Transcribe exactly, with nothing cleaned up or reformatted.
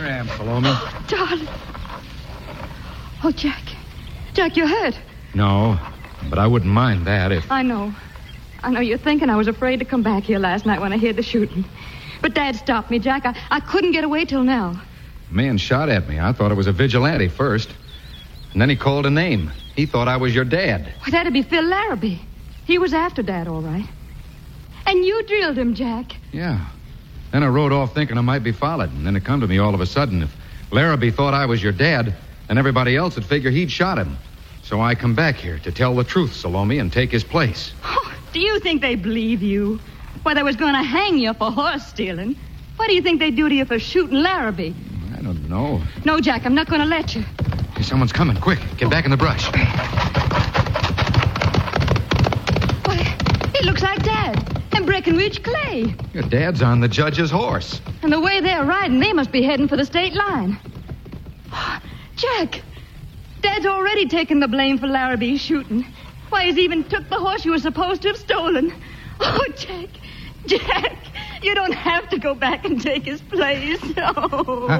Here I am, Salome. Oh, darling. Oh, Jack. Jack, you're hurt. No, but I wouldn't mind that if... I know. I know you're thinking I was afraid to come back here last night when I heard the shooting. But Dad stopped me, Jack. I, I couldn't get away till now. A man shot at me. I thought it was a vigilante first. And then he called a name. He thought I was your dad. Well, that'd be Phil Larrabee. He was after Dad, all right. And you drilled him, Jack. Yeah. Then I rode off thinking I might be followed. And then it come to me all of a sudden. If Larrabee thought I was your dad, then everybody else would figure he'd shot him. So I come back here to tell the truth, Salome, and take his place. Oh, do you think they believe you? Why, they was going to hang you for horse stealing. Why do you think they do to you for shooting Larrabee? I don't know. No, Jack, I'm not going to let you. Hey, someone's coming. Quick, get back in the brush. Why, it looks like Dad and Breckenridge Clay. Your dad's on the judge's horse. And the way they're riding, they must be heading for the state line. Jack, Dad's already taken the blame for Larrabee's shooting. Why, he's even took the horse you were supposed to have stolen. Oh, Jack, Jack, you don't have to go back and take his place. No. How,